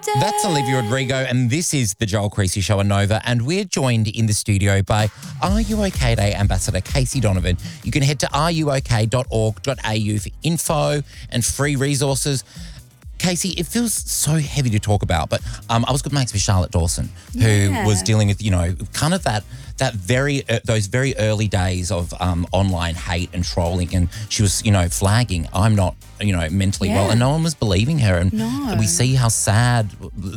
Day. That's Olivia Rodrigo, and this is the Joel Creasy Show on Nova, and we're joined in the studio by Are You OK Day Ambassador Casey Donovan. You can head to ruok.org.au for info and free resources. Casey, it feels so heavy to talk about, but I was good mates with Charlotte Dawson, who was dealing with, kind of those very early days of online hate and trolling, and she was, flagging, I'm not, mentally well, and no one was believing her, and we see how sad,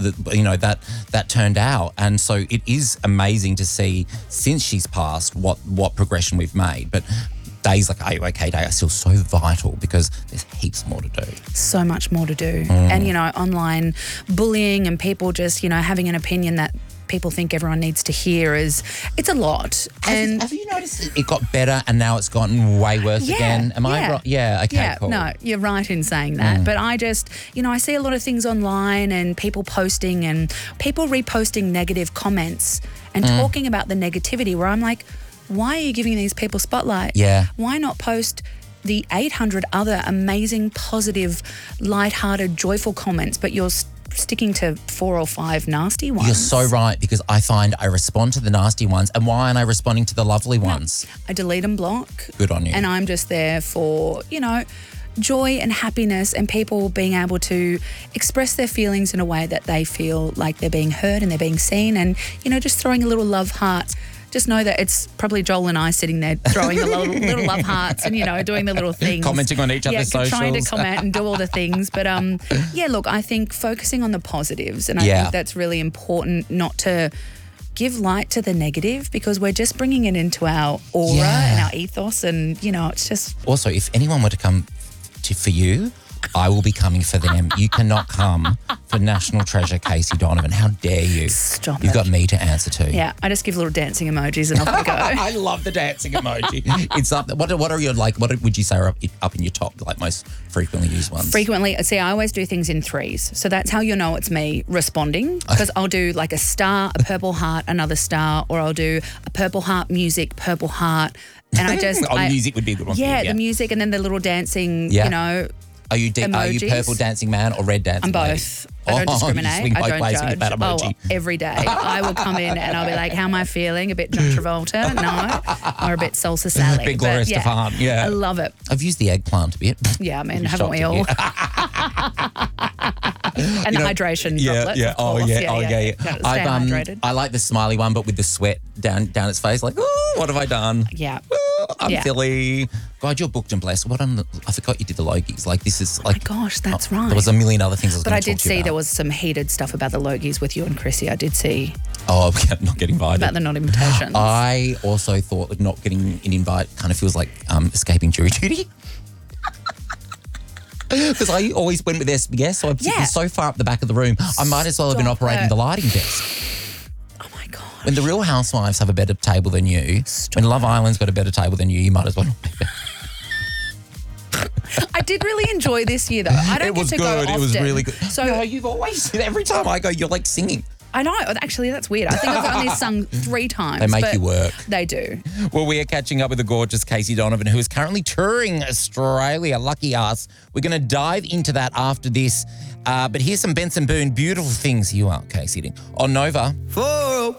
that turned out, and so it is amazing to see since she's passed what progression we've made, but days like Are You OK Day are still so vital because there's heaps more to do. So much more to do. And, online bullying and people just, having an opinion that people think everyone needs to hear it's a lot. Have you noticed it got better and now it's gotten way worse again? Am I right? Yeah, okay, cool. No, you're right in saying that. But I just, I see a lot of things online and people posting and people reposting negative comments and talking about the negativity where I'm like, why are you giving these people spotlight? Yeah. Why not post the 800 other amazing, positive, lighthearted, joyful comments, but you're sticking to 4 or 5 nasty ones? You're so right, because I find I respond to the nasty ones, and why aren't I responding to the lovely ones? I delete and block. Good on you. And I'm just there for, joy and happiness and people being able to express their feelings in a way that they feel like they're being heard and they're being seen, and, just throwing a little love heart. Just know that it's probably Joel and I sitting there throwing the little love hearts and, doing the little things. Commenting on each other's socials. Trying to comment and do all the things. But, look, I think focusing on the positives, and I think that's really important, not to give light to the negative, because we're just bringing it into our aura and our ethos, and, it's just... Also, if anyone were to come for you, I will be coming for them. You cannot come for National Treasure Casey Donovan. How dare you? Stop You've got me to answer to. Yeah, I just give little dancing emojis and off we go. I love the dancing emoji. It's up. What are your, what would you say are up in your top, most frequently used ones? Frequently, see, I always do things in threes. So that's how you'll know it's me responding, because I'll do a star, a purple heart, another star, or I'll do a purple heart, music, purple heart. And I just... music would be a good one for you. Yeah, the music, and then the little dancing, Are you purple dancing man or red dancing I'm lady? both. I don't discriminate. You swing both I don't ways judge. with that emoji. Every day. I will come in and I'll be like, how am I feeling? A bit John Travolta? No. Or a bit Salsa Sally. A bit Gloria Stefan, yeah. I love it. I've used the eggplant a bit. Yeah, man, haven't we all? And the hydration droplets, yeah. of course. Yeah. Stay hydrated. I like the smiley one, but with the sweat down its face, like, ooh, what have I done? Yeah. Ooh, I'm silly. God, you're booked and blessed. I forgot you did the Logies. This is oh my gosh, that's right. There was a million other things I was But going I to talk to you did see about. there was some heated stuff about the Logies with you and Chrissy. I did see. Oh, not getting invited. About the not invitations. I also thought that not getting an invite kind of feels like escaping jury duty. Because I always went with SBS, so I'm sitting so far up the back of the room, I might as well have been operating the lighting desk. Oh, my God. When the Real Housewives have a better table than you, when Love Island's got a better table than you might as well. I did really enjoy this year, though. I don't get to go often. It was really good. So no, you've always, every time I go, you're singing. I know. Actually, that's weird. I think I've only sung 3 times. They make you work. They do. Well, we are catching up with the gorgeous Casey Donovan, who is currently touring Australia. Lucky us. We're going to dive into that after this. But here's some Benson Boone, Beautiful Things You Are, Casey, on Nova. 4